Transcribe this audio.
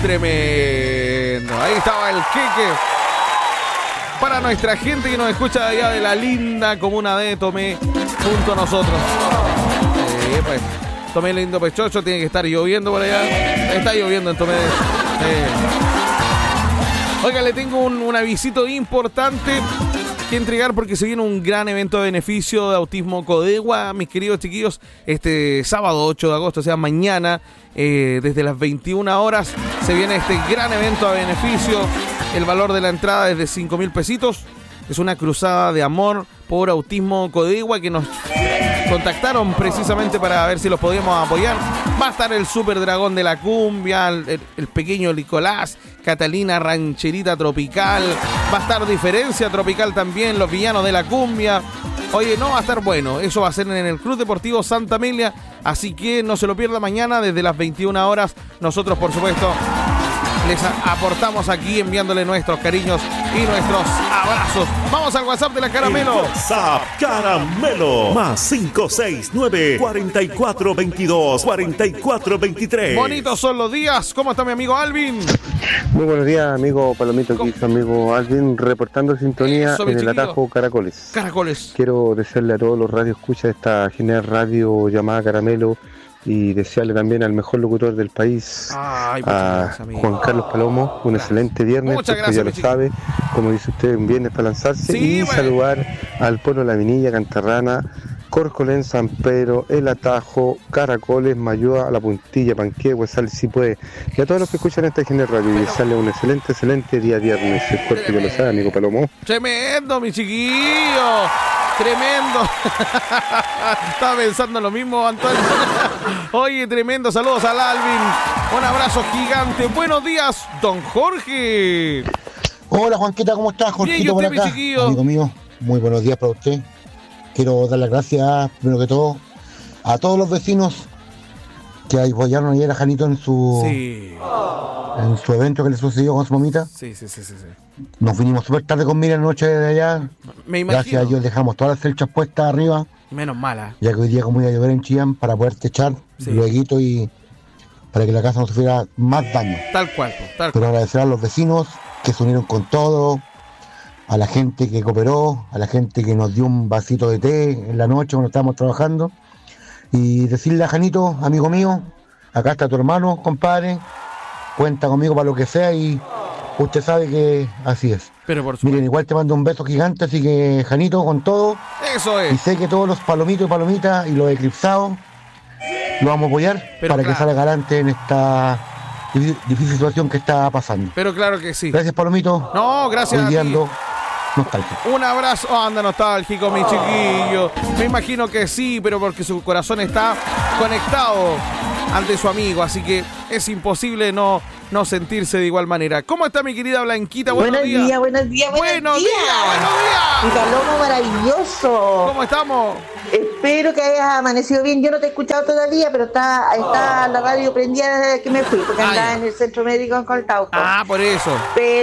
Tremendo. Ahí estaba el queque. Para nuestra gente que nos escucha de allá de la linda comuna de Tomé, junto a nosotros. Pues, Tomé lindo pechocho, tiene que estar lloviendo por allá. Está lloviendo en Tomé. Oiga, le tengo un avisito importante que entregar porque se viene un gran evento de beneficio de Autismo Codegua, mis queridos chiquillos, este sábado 8 de agosto, o sea, mañana, desde las 21 horas, se viene este gran evento a beneficio. El valor de la entrada es de 5,000 pesitos. Es una cruzada de amor por Autismo Codegua que nos contactaron precisamente para ver si los podíamos apoyar. Va a estar el Super Dragón de la Cumbia, el pequeño Nicolás, Catalina Rancherita Tropical, va a estar Diferencia Tropical también, los villanos de la cumbia. Oye, no, va a estar bueno. Eso va a ser en el Club Deportivo Santa Amelia, así que no se lo pierda mañana desde las 21 horas. Nosotros, por supuesto, les aportamos aquí enviándole nuestros cariños y nuestros abrazos. Vamos al WhatsApp de la Caramelo. WhatsApp Caramelo más 569-4422-4423. Bonitos son los días. ¿Cómo está mi amigo Alvin? Muy buenos días, amigo Palomito, aquí su amigo Alvin, reportando sintonía Eso, en el chiquillo. atajo Caracoles. Caracoles. Quiero desearle a todos los radioescuchas de esta genial radio llamada Caramelo y desearle también al mejor locutor del país, Ay, muchas a gracias, amigo. Juan Carlos Palomo, un excelente viernes, Muchas porque gracias, ya mi lo chico. sabe, como dice usted, un viernes para lanzarse, Sí, y bueno. saludar al pueblo de La Vinilla, Cantarrana, Corcolén, San Pedro, El Atajo, Caracoles, Mayúa, La Puntilla, Panqué, Huesal, si puede, y a todos los que escuchan esta genial radio, y desearle un excelente día viernes, el cuerpo ya lo sabe, amigo Palomo. Tremendo, mi chiquillo. Tremendo. Estaba pensando lo mismo, Antonio. Oye, tremendo. Saludos al Alvin. Un abrazo gigante. Buenos días, don Jorge. Hola Juanquita, ¿cómo estás? Jorgito Bien, ¿y por usted, mi acá, chiquillo? amigo mío, muy buenos días para usted. Quiero dar las gracias, primero que todo, a todos los vecinos que apoyaron ayer a Janito en su evento que le sucedió con su mamita. Sí. Nos vinimos súper tarde con Miriam anoche de allá. Me imagino. Gracias a Dios dejamos todas las celchas puestas arriba, Menos mala. ya que hoy día como iba a llover en Chillán, para poder techar Sí. lueguito y para que la casa no sufriera más daño. Tal cual, tal Pero cual. agradecer a los vecinos que se unieron con todo, a la gente que cooperó, a la gente que nos dio un vasito de té en la noche cuando estábamos trabajando. Y decirle a Janito, amigo mío, acá está tu hermano, compadre, cuenta conmigo para lo que sea y usted sabe que así es. Pero por supuesto. Miren, igual te mando un beso gigante, así que Janito, con todo, Eso y es. sé que todos los palomitos y palomitas y los eclipsados lo vamos a apoyar Pero para claro. que salga adelante en esta difícil situación que está pasando. Pero claro que sí. Gracias, Palomito. No, gracias a Hoy día ti. ando nostálgico. Un abrazo, anda nostálgico, mi chiquillo. Me imagino que sí, pero porque su corazón está conectado ante su amigo, así que es imposible no sentirse de igual manera. ¿Cómo está mi querida Blanquita? Buenos días. Buenos días. Mi Palomo maravilloso. ¿Cómo estamos? Espero que hayas amanecido bien. Yo no te he escuchado todavía, pero está la radio prendida desde que me fui, porque Ah, andaba ya. en el centro médico en Coltauco. Ah, por eso. Pero